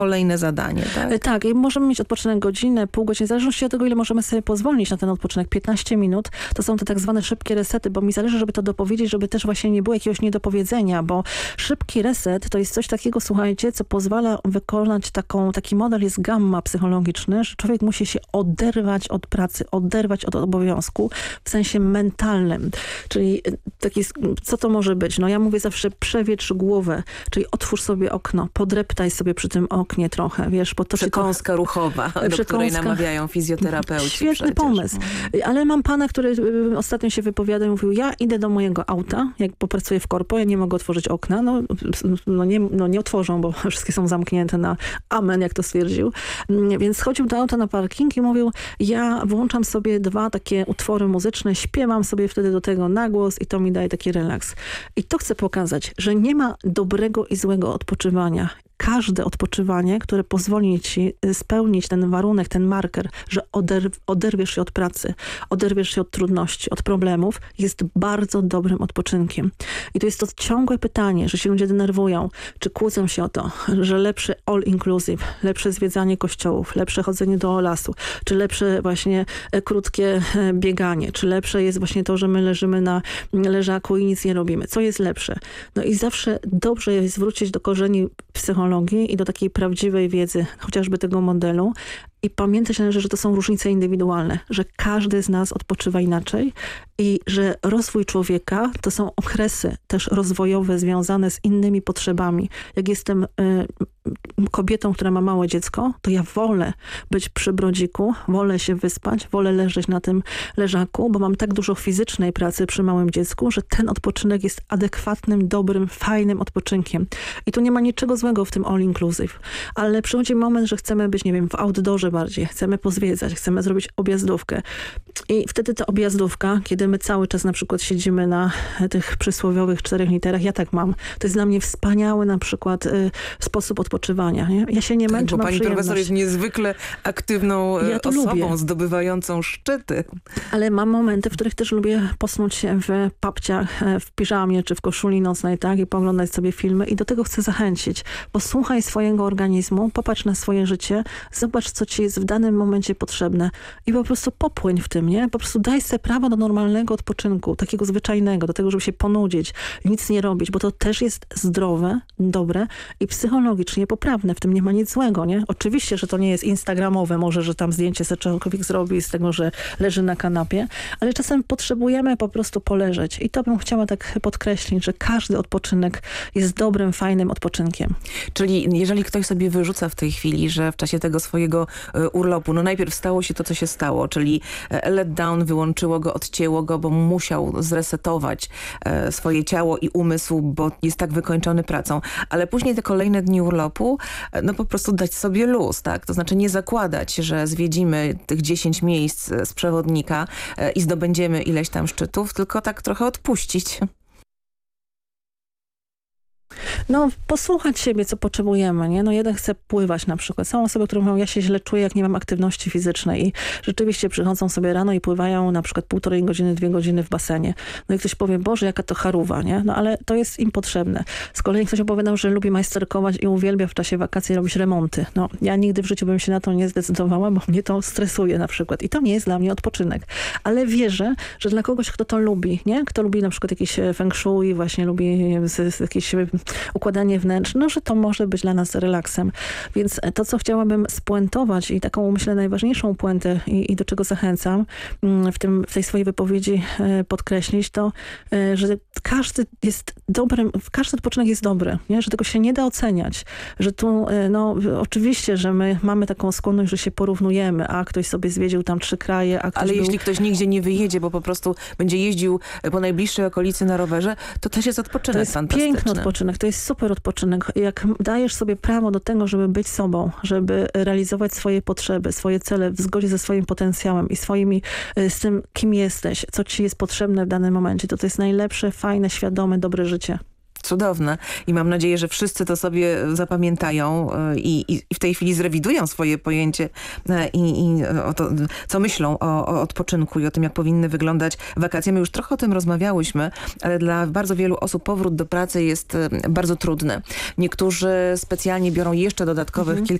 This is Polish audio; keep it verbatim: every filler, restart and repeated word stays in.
kolejne zadanie, tak? Tak, i możemy mieć odpoczynek godzinę, pół godziny, w zależności od tego, ile możemy sobie pozwolić na ten odpoczynek. piętnaście minut to są te tak zwane szybkie resety, bo mi zależy, żeby to dopowiedzieć, żeby też właśnie nie było jakiegoś niedopowiedzenia, bo szybki reset to jest coś takiego, słuchajcie, co pozwala wykonać taką, taki model jest gamma psychologiczny, że człowiek musi się oderwać od pracy, oderwać od obowiązku w sensie mentalnym. Czyli taki, co to może być? No ja mówię zawsze przewietrz głowę, czyli otwórz sobie okno, podreptaj sobie przy tym oknie trochę, wiesz, bo to Przekąska ruchowa, do Przekąska. której namawiają fizjoterapeuci. Świetny przecież. pomysł. Ale mam pana, który y, ostatnio się wypowiada i mówił, ja idę do mojego auta, jak popracuję w korpo, ja nie mogę otworzyć okna, no, no, nie, no nie otworzą, bo wszystkie są zamknięte na amen, jak to stwierdził. Więc schodził do auta na parking i mówił, ja włączam sobie dwa takie utwory muzyczne, śpiewam sobie wtedy do tego na głos i to mi daje taki relaks. I to chcę pokazać, że nie ma dobrego i złego odpoczywania. Każde odpoczywanie, które pozwoli ci spełnić ten warunek, ten marker, że oderw oderwiesz się od pracy, oderwiesz się od trudności, od problemów, jest bardzo dobrym odpoczynkiem. I to jest to ciągłe pytanie, że się ludzie denerwują, czy kłócą się o to, że lepszy all inclusive, lepsze zwiedzanie kościołów, lepsze chodzenie do lasu, czy lepsze właśnie krótkie bieganie, czy lepsze jest właśnie to, że my leżymy na leżaku i nic nie robimy. Co jest lepsze? No i zawsze dobrze jest wrócić do korzeni psychologii i do takiej prawdziwej wiedzy, chociażby tego modelu. I pamiętać należy, że to są różnice indywidualne, że każdy z nas odpoczywa inaczej i że rozwój człowieka to są okresy też rozwojowe związane z innymi potrzebami. Jak jestem y, kobietą, która ma małe dziecko, to ja wolę być przy brodziku, wolę się wyspać, wolę leżeć na tym leżaku, bo mam tak dużo fizycznej pracy przy małym dziecku, że ten odpoczynek jest adekwatnym, dobrym, fajnym odpoczynkiem. I tu nie ma niczego złego w tym all inclusive. Ale przychodzi moment, że chcemy być, nie wiem, w outdoorze bardziej, chcemy pozwiedzać, chcemy zrobić objazdówkę. I wtedy ta objazdówka, kiedy my cały czas na przykład siedzimy na tych przysłowiowych czterech literach, ja tak mam. To jest dla mnie wspaniały na przykład y, sposób odpoczywania. Nie? Ja się nie tak, męczę, bo mam pani przyjemność. profesor jest niezwykle aktywną Ja to osobą, lubię. zdobywającą szczyty. Ale mam momenty, w których też lubię posnąć się w papciach, w piżamie czy w koszuli nocnej, tak? I pooglądać sobie filmy. I do tego chcę zachęcić. Posłuchaj swojego organizmu, popatrz na swoje życie, zobacz, co ci jest w danym momencie potrzebne i po prostu popłyń w tym, nie? Po prostu daj sobie prawo do normalnego odpoczynku, takiego zwyczajnego, do tego, żeby się ponudzić, nic nie robić, bo to też jest zdrowe, dobre i psychologicznie poprawne. W tym nie ma nic złego, nie? Oczywiście, że to nie jest instagramowe, może, że tam zdjęcie sobie człowiek zrobi z tego, że leży na kanapie, ale czasem potrzebujemy po prostu poleżeć i to bym chciała tak podkreślić, że każdy odpoczynek jest dobrym, fajnym odpoczynkiem. Czyli jeżeli ktoś sobie wyrzuca w tej chwili, że w czasie tego swojego urlopu, no najpierw stało się to, co się stało, czyli letdown wyłączyło go, odcięło go, bo musiał zresetować swoje ciało i umysł, bo jest tak wykończony pracą. Ale później te kolejne dni urlopu, no po prostu dać sobie luz, tak? To znaczy nie zakładać, że zwiedzimy tych dziesięć miejsc z przewodnika i zdobędziemy ileś tam szczytów, tylko tak trochę odpuścić. No, posłuchać siebie, co potrzebujemy, nie? No, jeden chce pływać na przykład. Są osoby, które mówią, ja się źle czuję, jak nie mam aktywności fizycznej i rzeczywiście przychodzą sobie rano i pływają na przykład półtorej godziny, dwie godziny w basenie. No i ktoś powie, Boże, jaka to charuwa, nie? No, ale to jest im potrzebne. Z kolei ktoś opowiadał, że lubi majsterkować i uwielbia w czasie wakacji robić remonty. No, ja nigdy w życiu bym się na to nie zdecydowała, bo mnie to stresuje na przykład. I to nie jest dla mnie odpoczynek. Ale wierzę, że dla kogoś, kto to lubi, nie? Kto lubi na przykład jakieś feng shui, właśnie lubi jakieś układanie wnętrz, no, że to może być dla nas relaksem. Więc to, co chciałabym spuentować i taką, myślę, najważniejszą puentę i, i do czego zachęcam w, tym, w tej swojej wypowiedzi podkreślić, to, że każdy jest dobrym, każdy odpoczynek jest dobry, nie? Że tego się nie da oceniać, że tu, no, oczywiście, że my mamy taką skłonność, że się porównujemy, a ktoś sobie zwiedził tam trzy kraje, a ktoś Ale był... jeśli ktoś nigdzie nie wyjedzie, bo po prostu będzie jeździł po najbliższej okolicy na rowerze, to też jest odpoczynek to jest fantastyczny. piękny odpoczynek, to jest super odpoczynek. Jak dajesz sobie prawo do tego, żeby być sobą, żeby realizować swoje potrzeby, swoje cele w zgodzie ze swoim potencjałem i swoimi, z tym, kim jesteś, co ci jest potrzebne w danym momencie, to to jest najlepsze, fajne, świadome, dobre życie. Cudowne. I mam nadzieję, że wszyscy to sobie zapamiętają i, i, i w tej chwili zrewidują swoje pojęcie i, i o to, co myślą o, o odpoczynku i o tym, jak powinny wyglądać wakacje. My już trochę o tym rozmawiałyśmy, ale dla bardzo wielu osób powrót do pracy jest bardzo trudny. Niektórzy specjalnie biorą jeszcze dodatkowych mhm. kilka